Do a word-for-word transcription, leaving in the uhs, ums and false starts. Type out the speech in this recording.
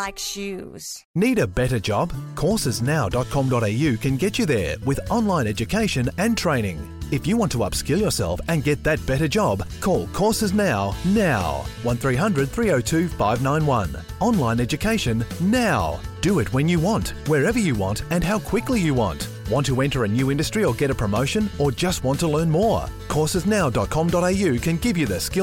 like shoes. Need a better job? courses now dot com dot a u can get you there with online education and training. If you want to upskill yourself and get that better job, call Courses Now, now. one three hundred three oh two five nine one. Online education now. Do it when you want, wherever you want and how quickly you want. Want to enter a new industry or get a promotion, or just want to learn more? courses now dot com dot a u can give you the skills